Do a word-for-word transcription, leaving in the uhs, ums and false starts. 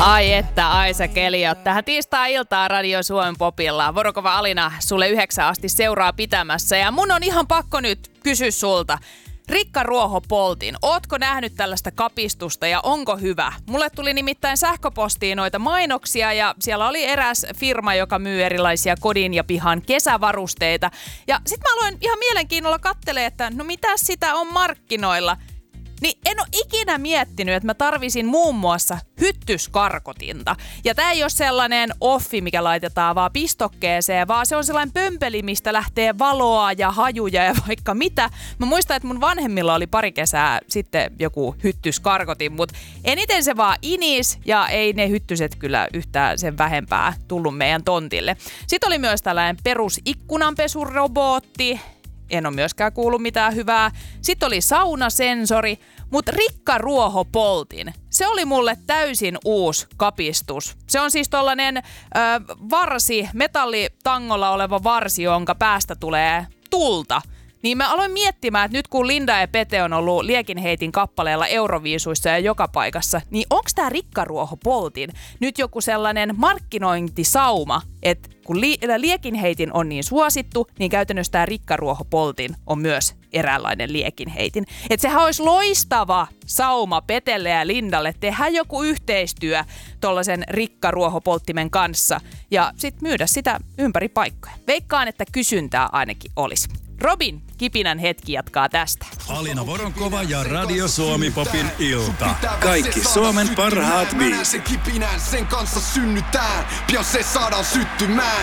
Ai että, Aisa Keliot. Tähän tiistai-iltaan Radio Suomen Popilla. Vorokova Alina sulle yhdeksän asti seuraa pitämässä. Ja mun on ihan pakko nyt kysyä sulta. Rikka Ruoho Poltin, ootko nähnyt tällaista kapistusta ja onko hyvä? Mulle tuli nimittäin sähköpostiin noita mainoksia ja siellä oli eräs firma, joka myy erilaisia kodin ja pihan kesävarusteita. Ja sit mä aloin ihan mielenkiinnolla katselemaan, että no mitä sitä on markkinoilla. Niin en ole ikinä miettinyt, että mä tarvisin muun muassa hyttyskarkotinta. Ja tää ei ole sellainen offi, mikä laitetaan vaan pistokkeeseen, vaan se on sellainen pömpeli, mistä lähtee valoa ja hajuja ja vaikka mitä. Mä muistan, että mun vanhemmilla oli pari kesää sitten joku hyttyskarkotin, mutta eniten se vaan inis ja ei ne hyttyset kyllä yhtään sen vähempää tullut meidän tontille. Sitten oli myös tällainen perus-ikkunanpesurobotti. En ole myöskään kuullut mitään hyvää. Sitten oli saunasensori, mutta Rikka Ruoho Poltin. Se oli mulle täysin uusi kapistus. Se on siis tollanen ö, varsi, metallitangolla oleva varsi, jonka päästä tulee tulta. Niin mä aloin miettimään, että nyt kun Linda ja Pete on ollut Liekinheitin kappaleella Euroviisuissa ja joka paikassa, niin onks tää Rikka Ruoho Poltin nyt joku sellainen markkinointisauma, että kun li- Liekinheitin on niin suosittu, niin käytännössä tää Rikka Ruoho Poltin on myös eräänlainen Liekinheitin. Että sehän olisi loistava sauma Petelle ja Lindalle tehdä joku yhteistyö tollasen Rikka Ruoho Polttimen kanssa ja sit myydä sitä ympäri paikkoja. Veikkaan, että kysyntää ainakin olisi. Robin Kipinän hetki jatkaa tästä. Alina Voronkova ja Radio Suomi Popin ilta. Kaikki Suomen parhaat biisit. Kipinän sen kanssa synnytään, pian se saadaan syttymään.